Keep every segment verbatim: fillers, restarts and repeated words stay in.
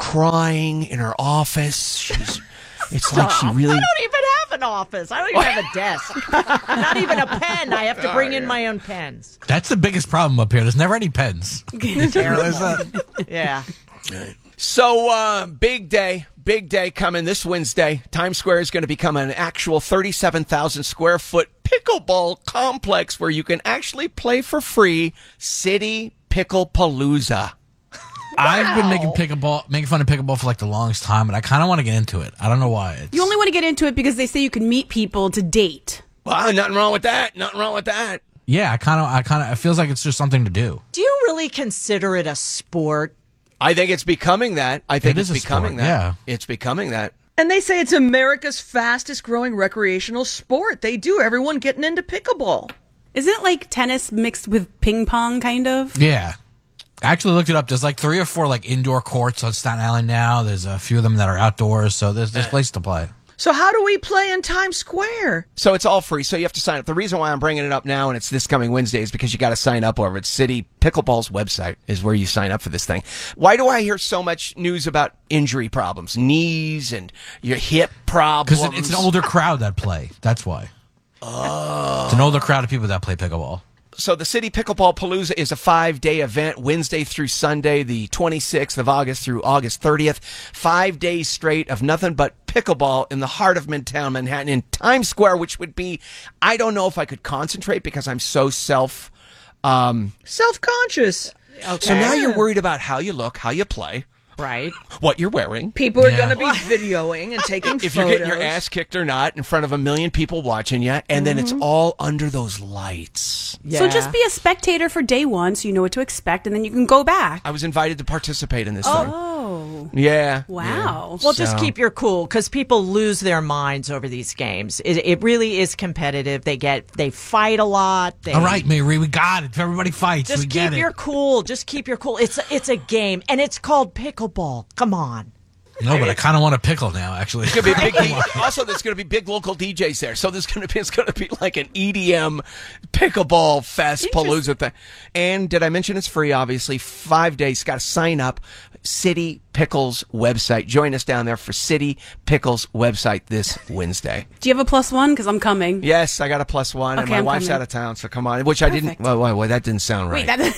crying in her office. She's, it's Stop. like she really... I don't even have an office. I don't even have a desk. Not even a pen. I have to bring in my own pens. That's the biggest problem up here. There's never any pens. Yeah. So, uh, big day, big day coming this Wednesday. Times Square is going to become an actual thirty-seven thousand square foot pickleball complex where you can actually play for free. City Picklepalooza. I've been making pickleball, making fun of pickleball for like the longest time, and I kind of want to get into it. I don't know why. It's... You only want to get into it because they say you can meet people to date. Well, nothing wrong with that. Nothing wrong with that. Yeah, I kind of, I kind of, it feels like it's just something to do. Do you really consider it a sport? I think it's becoming that. I think It it's is a becoming sport, that. yeah. It's becoming that. And they say it's America's fastest growing recreational sport. They do. Everyone getting into pickleball. Isn't it like tennis mixed with ping pong, kind of? Yeah. I actually looked it up. There's like three or four like indoor courts on Staten Island now. There's a few of them that are outdoors, so there's there's place to play. So how do we play in Times Square? So it's all free. So you have to sign up. The reason why I'm bringing it up now and it's this coming Wednesday is because you got to sign up over at City Pickleball's website is where you sign up for this thing. Why do I hear so much news about injury problems, knees and your hip problems? Because it's an older crowd that play. That's why. Oh. It's an older crowd of people that play pickleball. So the City Pickleball Palooza is a five-day event, Wednesday through Sunday, the twenty-sixth of August through August thirtieth. Five days straight of nothing but pickleball in the heart of Midtown Manhattan in Times Square, which would be, I don't know if I could concentrate because I'm so self... Um, Self-conscious. Okay. so now you're worried about how you look, how you play, Right. what you're wearing. People are Yeah. going to be videoing and taking If photos. you're getting your ass kicked or not in front of a million people watching you, and then it's all under those lights. Yeah. So just be a spectator for day one so you know what to expect, and then you can go back. I was invited to participate in this Oh. thing. Yeah. Wow. Well, just So- keep your cool because people lose their minds over these games. It, it really is competitive. They get, they fight a lot. They, All right, Mary, we got it. Everybody fights. Just we keep get it. your cool. Just keep your cool. It's it's a game, and it's called pickleball. Come on. No, but I kind of want a pickle now, actually. It's gonna be a big D- also, there's going to be big local D Js there, so there's going to be it's going to be like an E D M pickleball fest palooza thing. And did I mention it's free? Obviously, five days. Got to sign up. City Pickles website. Join us down there for City Pickles website this Wednesday. Do you have a plus one? Because I'm coming. Yes, I got a plus one, and Okay, my I'm wife's coming. out of town, so come on. Which I didn't. Perfect. Well, wait, wait, that didn't sound right. Wait, that,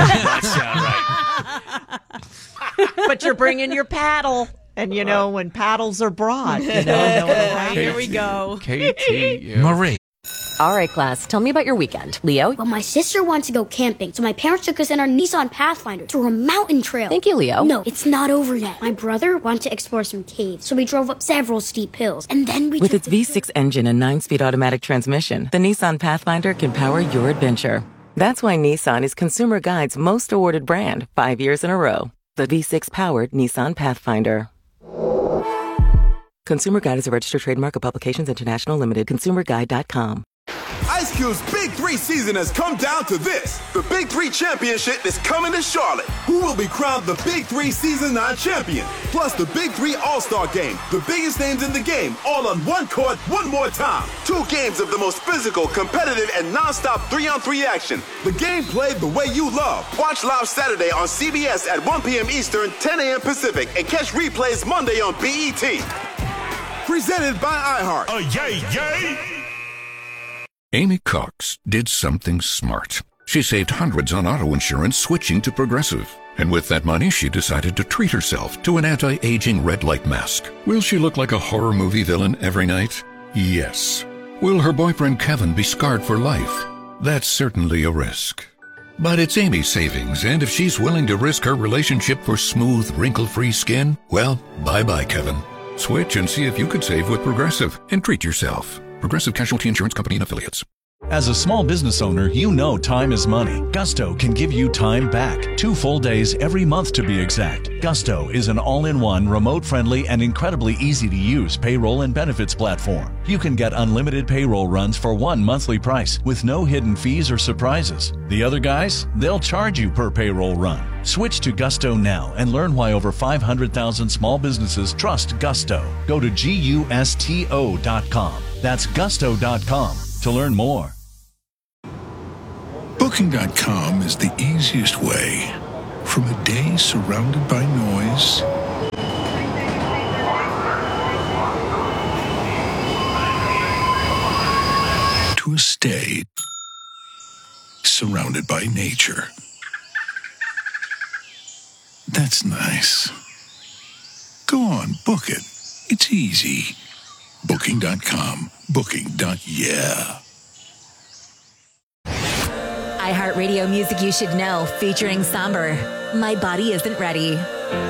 That sound right. But you're bringing your paddle, and you know when paddles are broad, you know. know what I mean? here we go. K T U. Marie. All right, class, tell me about your weekend. Leo? Well, my sister wants to go camping, so my parents took us in our Nissan Pathfinder to a mountain trail. Thank you, Leo. No, it's not over yet. My brother wanted to explore some caves, so we drove up several steep hills, and then we With took its the- V six engine and nine-speed automatic transmission, the Nissan Pathfinder can power your adventure. That's why Nissan is Consumer Guide's most awarded brand five years in a row. The V six-powered Nissan Pathfinder. Consumer Guide is a registered trademark of Publications International Limited. consumer guide dot com. Ice Cube's Big Three season has come down to this. The Big Three Championship is coming to Charlotte. Who will be crowned the Big Three Season nine champion? Plus the Big Three All-Star Game. The biggest names in the game, all on one court, one more time. Two games of the most physical, competitive, and non-stop three-on-three action. The game played the way you love. Watch live Saturday on C B S at one p.m. Eastern, ten a.m. Pacific, and catch replays Monday on B E T. Presented by iHeart. Oh, yay, yay! Amy Cox did something smart. She saved hundreds on auto insurance switching to Progressive. And with that money, she decided to treat herself to an anti-aging red light mask. Will she look like a horror movie villain every night? Yes. Will her boyfriend Kevin be scarred for life? That's certainly a risk. But it's Amy's savings, and if she's willing to risk her relationship for smooth, wrinkle-free skin, well, bye-bye, Kevin. Switch and see if you could save with Progressive and treat yourself. Progressive Casualty Insurance Company and Affiliates. As a small business owner, you know time is money. Gusto can give you time back. Two full days every month to be exact. Gusto is an all-in-one, remote-friendly, and incredibly easy-to-use payroll and benefits platform. You can get unlimited payroll runs for one monthly price with no hidden fees or surprises. The other guys, they'll charge you per payroll run. Switch to Gusto now and learn why over five hundred thousand small businesses trust Gusto. Go to gusto dot com. That's gusto dot com to learn more. Booking dot com is the easiest way. From a day surrounded by noise, to a stay, surrounded by nature. That's nice. Go on, book it. It's easy. Booking dot com. Booking. Yeah. iHeartRadio music you should know, featuring Somber. My Body Isn't Ready.